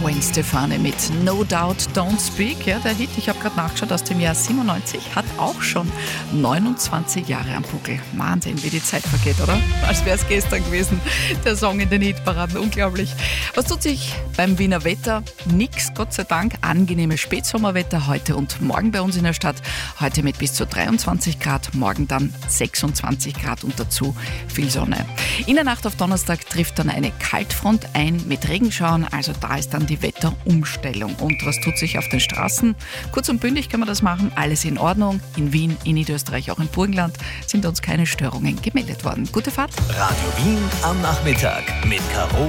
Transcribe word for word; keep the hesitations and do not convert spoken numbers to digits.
Gwen Stefani mit No Doubt Don't Speak. Ja, der Hit, ich habe gerade nachgeschaut, aus dem Jahr siebenundneunzig, hat auch schon neunundzwanzig Jahre am Buckel. Wahnsinn, wie die Zeit vergeht, oder? Als wäre es gestern gewesen, der Song in den Hitparaden. Unglaublich. Was tut sich beim Wiener Wetter? Nix, Gott sei Dank. Angenehmes Spätsommerwetter heute und morgen bei uns in der Stadt. Heute mit bis zu dreiundzwanzig Grad, morgen dann sechsundzwanzig Grad und dazu viel Sonne. In der Nacht auf Donnerstag trifft dann eine Kaltfront ein mit Regenschauern, also da ist dann die Wetterumstellung. Und was tut sich auf den Straßen? Kurz und bündig kann man das machen, alles in Ordnung. In Wien, in Niederösterreich, auch im Burgenland sind uns keine Störungen gemeldet worden. Gute Fahrt. Radio Wien am Nachmittag mit Caro